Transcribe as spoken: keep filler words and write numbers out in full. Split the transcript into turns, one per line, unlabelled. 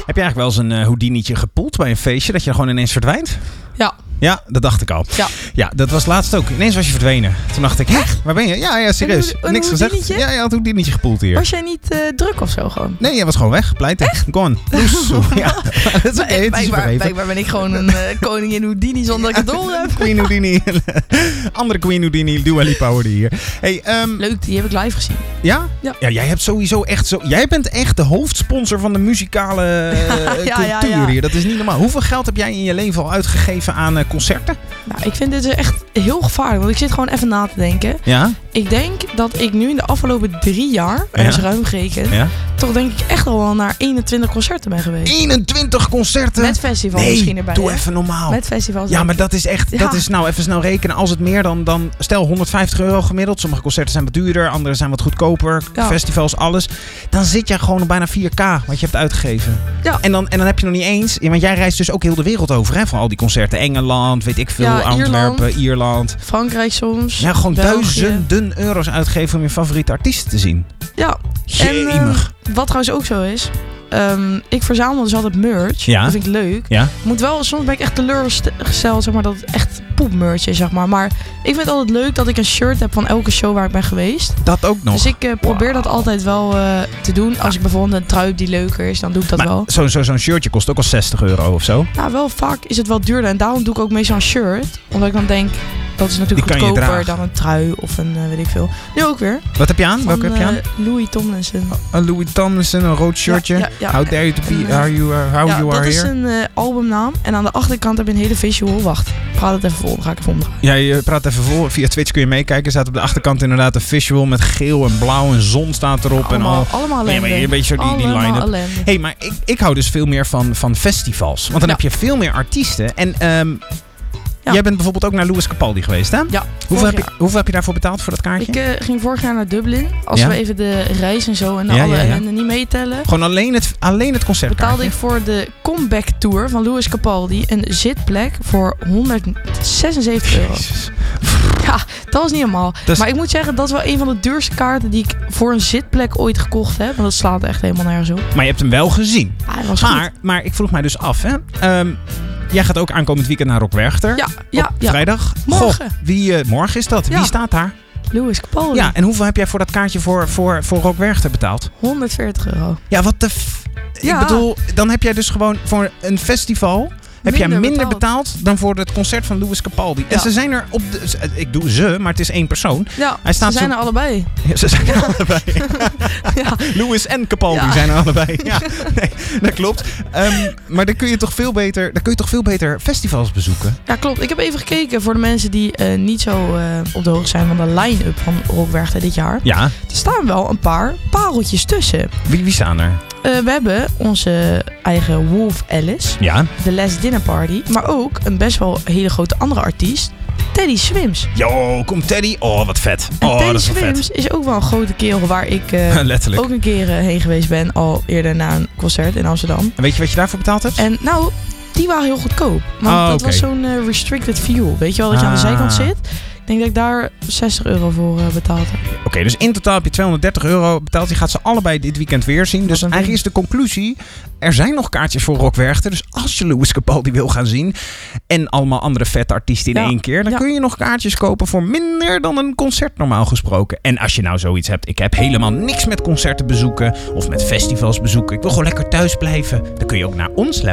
Heb je eigenlijk wel eens een uh, Houdini'tje gepoeld bij een feestje? Dat je er gewoon ineens verdwijnt?
Ja.
Ja, dat dacht ik al.
Ja.
Ja, dat was laatst ook. Ineens was je verdwenen. Toen dacht ik, hè? Waar ben je? Ja, ja, serieus.
Een, een
Niks gezegd. Ja, je had een Houdini'tje gepoeld hier.
Was jij niet uh, druk of zo gewoon?
Nee, jij was gewoon weg. Pleiten. Gone. Ja, dat is oké. Okay,
Blijkbaar, blijkbaar ben ik gewoon een uh, koningin Houdini zonder dat ik het door heb.
Queen Houdini. Andere Queen Houdini. Dua Lipa hoorde hier. Hey, um,
leuk, die heb ik live gezien.
Ja?
Ja?
Ja, jij hebt sowieso echt zo... Jij bent echt de hoofdsponsor van de muzikale uh, ja, cultuur ja, ja, ja. hier. Dat is niet normaal. Hoeveel geld heb jij in je leven al uitgegeven aan uh, concerten?
Nou, ik vind dit echt heel gevaarlijk. Want ik zit gewoon even na te denken.
Ja?
Ik denk dat ik nu in de afgelopen drie jaar, en dat is ruim gerekend, ja? toch denk ik echt al wel naar eenentwintig concerten ben geweest.
eenentwintig concerten?
Met festivals
nee,
misschien erbij.
doe
hè?
even normaal.
Met festivals.
Ja, maar dat is echt,
ja.
dat is nou even snel rekenen. Als het meer dan, dan stel honderdvijftig euro gemiddeld. Sommige concerten zijn wat duurder, andere zijn wat goedkoper. Ja. Festivals, alles. Dan zit je gewoon op bijna vier k wat je hebt uitgegeven.
Ja.
En dan, en dan heb je nog niet eens, want jij reist dus ook heel de wereld over, hè, van al die concerten. Engeland, weet ik veel, ja, Antwerpen, Ierland. Ierland.
Frankrijk soms.
Ja, gewoon
België.
duizenden euro's uitgeven om je favoriete artiesten te zien.
Ja.
Jemig.
En uh, wat trouwens ook zo is, um, ik verzamel dus altijd merch.
Ja.
Dat vind ik leuk.
Ja.
Moet wel, soms ben ik echt teleurgesteld, zeg maar, dat het echt poepmerch is, zeg maar. Maar ik vind het altijd leuk dat ik een shirt heb van elke show waar ik ben geweest.
Dat ook nog.
Dus ik uh, probeer wow. dat altijd wel uh, te doen. Als
ja.
ik bijvoorbeeld een trui die leuker is, dan doe ik dat
maar
wel.
Zo, zo, zo'n shirtje kost ook al zestig euro of zo.
Nou, wel vaak is het wel duurder. En daarom doe ik ook meestal een shirt. Omdat ik dan denk, dat is natuurlijk goedkoper dan een trui of een uh, weet ik veel. Nu ook weer.
Wat heb je aan?
Van,
Welke heb je aan?
Uh, Louis Tomlinson.
Een Louis Tomlinson, een rood shirtje. Ja, ja, ja. How dare you to be,
en,
are you, uh, how
ja,
you are
dat
here?
is een uh, albumnaam. En aan de achterkant heb je een hele visual. Wacht, praat het even vol. Dan ga ik even omdraaien.
Ja, je praat even vol. Via Twitch kun je meekijken. Er staat op de achterkant inderdaad een visual met geel en blauw en zon staat erop.
Allemaal,
en al.
allemaal ellende.
Nee, maar een beetje zo die, die line-up. Hé, hey, maar ik, ik hou dus veel meer van, van festivals. Want dan ja. heb je veel meer artiesten. En um, ja. jij bent bijvoorbeeld ook naar Lewis Capaldi geweest, hè?
Ja.
Hoeveel heb, je, hoeveel heb je daarvoor betaald voor dat kaartje?
Ik uh, ging vorig jaar naar Dublin. Als ja? we even de reis en zo en
ja,
alle
ja, ja.
ellende niet meetellen.
Gewoon alleen het, alleen het concertkaartje?
Betaalde ik voor de comeback tour van Lewis Capaldi een zitplek voor honderdzesenzeventig euro.
Jezus.
Ja, dat was niet helemaal.
Dus,
maar ik moet zeggen, dat is wel een van de duurste kaarten die ik voor een zitplek ooit gekocht heb. Want dat slaat echt helemaal nergens op.
Maar je hebt hem wel gezien.
Ja, hij was
maar,
goed.
maar ik vroeg mij dus af, hè. Um, jij gaat ook aankomend weekend naar Rock Werchter.
Ja, ja,
op
ja.
vrijdag.
Morgen.
Goh, wie, uh, morgen is dat? Ja. Wie staat daar?
Lewis Capaldi.
Ja, en hoeveel heb jij voor dat kaartje voor, voor, voor Rock Werchter betaald?
honderdveertig euro.
Ja, wat de... F-
ja.
Ik bedoel, dan heb jij dus gewoon voor een festival... Heb
minder
jij minder
betaald.
betaald dan voor het concert van Lewis Capaldi.
Ja.
En ze zijn er op de... Ik doe ze, maar het is één persoon.
Ja,
Hij staat
ze zijn
zo,
er allebei.
Ja, ze zijn er allebei.
ja.
Lewis en Capaldi ja. zijn er allebei. Ja, nee, dat klopt. Um, maar dan kun je toch veel beter, dan kun je toch veel beter festivals bezoeken?
Ja, klopt. Ik heb even gekeken voor de mensen die uh, niet zo uh, op de hoogte zijn van de line-up van Rock Werchter dit jaar.
Ja.
Er staan wel een paar pareltjes tussen.
Wie, wie staan er?
Uh, we hebben onze eigen Wolf Alice.
Ja.
The Last Dinner Party. Maar ook een best wel hele grote andere artiest. Teddy Swims.
Yo, kom Teddy. Oh, wat vet.
En
oh,
Teddy
dat is
Swims
vet.
is ook wel een grote kerel waar ik uh,
Letterlijk.
ook een keer uh, heen geweest ben. Al eerder na een concert in Amsterdam.
En weet je wat je daarvoor betaald hebt?
En nou, die waren heel goedkoop. Want
oh,
dat
okay.
was zo'n uh, restricted view. Weet je wel, dat je ah. aan de zijkant zit. Ik denk dat ik daar zestig euro voor uh, betaald heb.
Oké, okay, dus in totaal heb je tweehonderddertig euro betaald. Je gaat ze allebei dit weekend weer zien. Dus eigenlijk is de conclusie... Er zijn nog kaartjes voor Rock Werchter. Dus als je Lewis Capaldi wil gaan zien... en allemaal andere vette artiesten in ja. één keer... dan ja. kun je nog kaartjes kopen voor minder dan een concert normaal gesproken. En als je nou zoiets hebt... ik heb helemaal niks met concerten bezoeken... of met festivals bezoeken. Ik wil gewoon lekker thuis blijven. Dan kun je ook naar ons luisteren.